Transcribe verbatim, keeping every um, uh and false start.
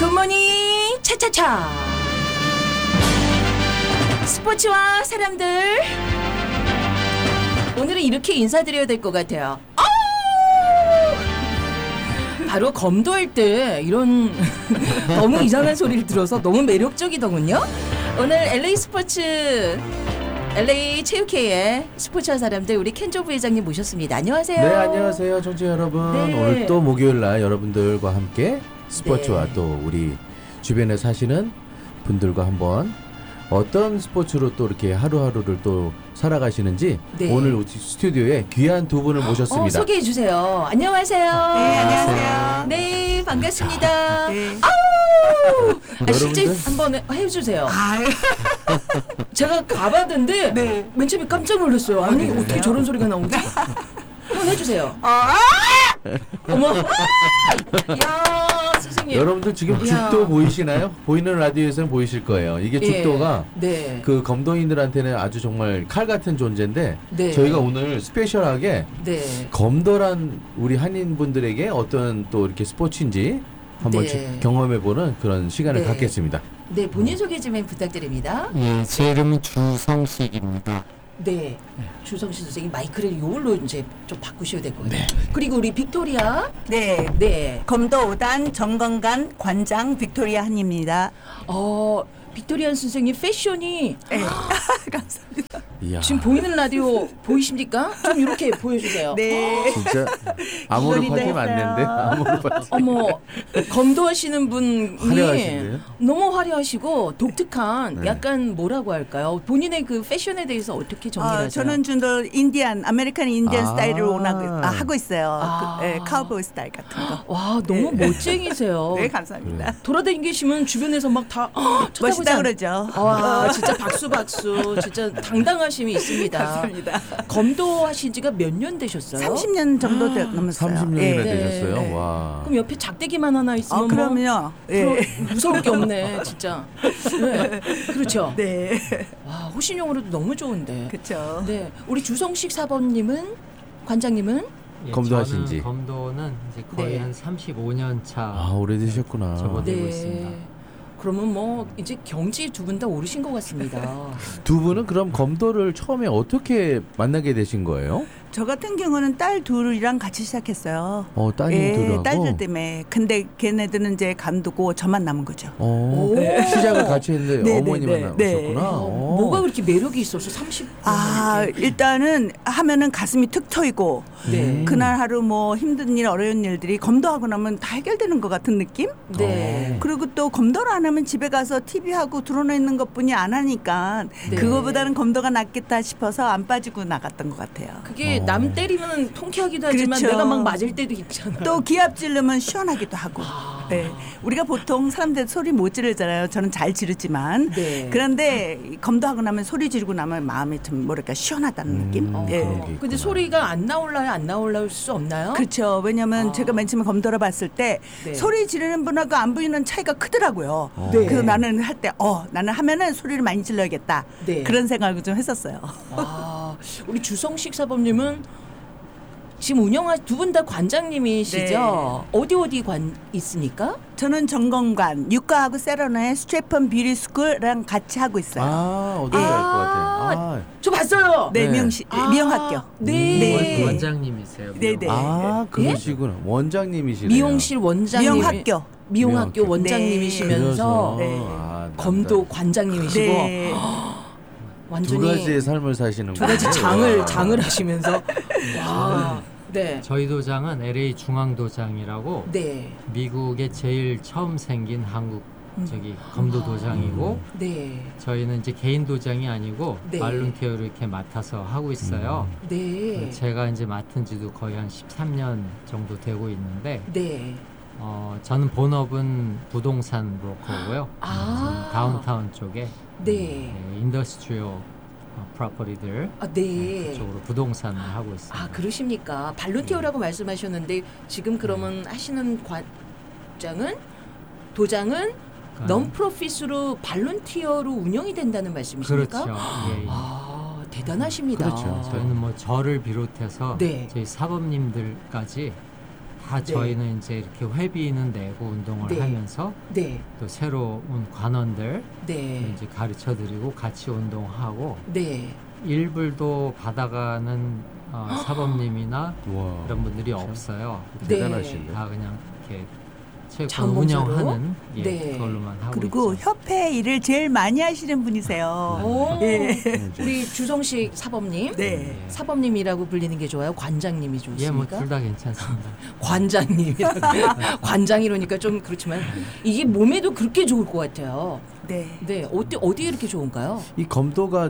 굿모닝 차차차. 스포츠와 사람들, 오늘은 이렇게 인사드려야 될 것 같아요. 바로 검도할 때 이런 너무 이상한 소리를 들어서 너무 매력적이더군요. 오늘 엘에이 스포츠 엘에이 체육회의 스포츠와 사람들, 우리 켄조 부회장님 모셨습니다. 안녕하세요. 네, 안녕하세요 청취자 여러분. 네. 오늘 또 목요일날 여러분들과 함께 스포츠와 네. 또 우리 주변에 사시는 분들과 한번 어떤 스포츠로 또 이렇게 하루하루를 또 살아가시는지, 네. 오늘 스튜디오에 귀한 두 분을 모셨습니다. 어, 소개해 주세요. 안녕하세요. 네, 안녕하세요. 네, 반갑습니다. 네. 아우! 아, 실제 여러분들? 한번 해주세요. 아, 제가 가봤는데 네. 맨 처음에 깜짝 놀랐어요. 아니, 네. 어떻게 저런 소리가 나오지? 한번 해주세요. 아, 어머. 야, 선생님. 여러분들 지금 이야. 죽도 보이시나요? 보이는 라디오에서는 보이실 거예요. 이게 죽도가 예. 네. 그 검도인들한테는 아주 정말 칼 같은 존재인데, 네. 저희가 오늘 스페셜하게 네. 검도란 우리 한인분들에게 어떤 또 이렇게 스포츠인지 한번 네. 경험해보는 그런 시간을 네. 갖겠습니다. 네, 본인 소개 좀 부탁드립니다. 예, 제 이름은 주성식입니다. 네. 주성시 선생님, 마이크를 요걸로 이제 좀 바꾸셔야 될 것 같아요. 네. 그리고 우리 빅토리아. 네. 네. 검도 오 단 정건관 관장 빅토리아 한입니다. 어, 빅토리안 선생님 패션이 네. 감사합니다. 이야. 지금 보이는 라디오 보이십니까? 좀 이렇게 보여주세요. 네. 진짜 아모르파티 이번이 맞는데? 됐어요. 아모르파티. 어머, 검도하시는 분이 화려하신데요? 너무 화려하시고 독특한, 네. 약간 뭐라고 할까요? 본인의 그 패션에 대해서 어떻게 정리를 아, 하세요? 저는 좀 더 인디안, 아메리칸 인디안 아. 스타일을 원하고 아, 하고 있어요. 아. 그, 네, 카우보이 스타일 같은 거. 와, 너무 네. 멋쟁이세요. 네, 감사합니다. 돌아다니시면 주변에서 막 다 멋있다 그러죠. 와, 진짜 박수 박수. 진짜 당당하심이 있습니다. 감사합니다. 검도하신 지가 몇 년 되셨어요? 삼십 년 정도 되, 넘었어요. 삼십 년이나 예. 되셨어요? 네. 와. 그럼 옆에 작대기만 하나 있으면 어, 뭐 그럼요. 프로- 예. 무서울 게 없네, 진짜. 네. 그렇죠. 네. 와, 호신용으로도 너무 좋은데. 그렇죠. 네, 우리 주성식 사범님은, 관장님은 예, 검도하신 지? 저는 검도는 이제 거의 네. 한 삼십오 년 차. 아, 오래되셨구나. 저거- 되고 있습니다. 그러면 뭐 이제 경지 두 분 다 오르신 것 같습니다. 두 분은 그럼 검도를 처음에 어떻게 만나게 되신 거예요? 저 같은 경우는 딸 둘이랑 같이 시작했어요. 어, 따님들하고? 예, 딸들 때문에. 근데 걔네들은 이제 감두고 저만 남은 거죠. 어, 오. 시작을 같이 했는데 네, 어머니만 네, 네. 나오셨구나. 어, 어. 뭐가 그렇게 매력이 있어서 삼십 아, 일단은 하면은 가슴이 툭 트이고 네. 그날 하루 뭐 힘든 일, 어려운 일들이 검도하고 나면 다 해결되는 것 같은 느낌? 네. 그리고 또 검도를 안 하면 집에 가서 티비하고 드러나 있는 것뿐이 안 하니까 네. 그거보다는 검도가 낫겠다 싶어서 안 빠지고 나갔던 것 같아요. 그게 어. 남 때리면 통쾌하기도 하지만 그렇죠. 내가 막 맞을 때도 있잖아요. 또 기합 찌르면 시원하기도 하고. 아. 네. 우리가 보통 사람들 소리 못 지르잖아요. 저는 잘 지르지만. 네. 그런데 이 검도하고 나면 소리 지르고 나면 마음이 좀 뭐랄까 시원하다는 음. 느낌. 어, 예. 그런 게 근데 있구나. 소리가 안 나올라요? 안 나올라올 수 없나요? 그렇죠. 왜냐면 아. 제가 맨 처음에 검도를 봤을 때 네. 소리 지르는 분하고 안 보이는 차이가 크더라고요. 어. 네. 그래서 나는 할 때 어, 나는 하면은 소리를 많이 질러야겠다. 네. 그런 생각을 좀 했었어요. 아, 우리 주성식 사범님은 지금 운영하 두 분 다 관장님이시죠? 어디 어디 관 있습니까? 저는 정건관 육가하고 세러나의 스트레펀 뷰티 스쿨이랑 같이 하고 있어요. 아, 어딘지 알 것 같아. 아, 저 봤어요. 네, 네. 미용시 아, 미용학교. 네. 네. 원, 장님이세요 네, 네. 아, 그러시구나. 원장님이시네요. 미용실 원장님, 미용학교. 미용학교 미용학교. 원장님이시면서 네. 아, 검도 관장님이시고 네. 두 완전히 가지의 삶을 사시는 두 가지 거예요. 장을 와. 장을 하시면서 와, 네, 저희 도장은 엘에이 중앙도장이라고 네, 미국에 제일 처음 생긴 한국 음. 저기 검도 도장이고, 네, 저희는 이제 개인 도장이 아니고 네. 발룬케어를 이렇게 맡아서 하고 있어요. 네, 제가 이제 맡은 지도 거의 한 십삼 년 정도 되고 있는데, 네. 어, 저는 본업은 부동산 브로커고요. 아. 저는 다운타운 쪽에 네, 네, 인더스트리얼 프로퍼티들 아, 네. 그쪽으로 부동산을 하고 있습니다. 아, 그러십니까? 발룬티어라고 말씀하셨는데 지금 그러면 하시는 관장은 도장은 그러니까 non-profit으로 발룬티어로 운영이 된다는 말씀이십니까? 그렇죠. 예, 예. 아, 대단하십니다. 그렇죠. 저희는 뭐 저를 비롯해서 네. 저희 사범님들까지 다 네. 저희는 이제 이렇게 회비는 내고 운동을 네. 하면서 네. 또 새로 온 관원들 네. 이제 가르쳐 드리고 같이 운동하고 네. 일불도 받아가는 어, 사범님이나 와. 이런 분들이 없어요. 네. 대단하시네. 다 그냥 이렇게 체육관 자원봉사로? 운영하는 예, 네. 그걸로만 하고 그리고 있죠. 협회 일을 제일 많이 하시는 분이세요. 오. 예. 우리 주성식 사범님. 네. 예. 사범님이라고 불리는 게 좋아요? 관장님이 예, 뭐 좋습니까? 둘 다 괜찮습니다. 관장님이라고. 관장이러니까 좀 그렇지만 이게 몸에도 그렇게 좋을 것 같아요. 네. 네. 어디 어디 이렇게 좋은가요? 이 검도가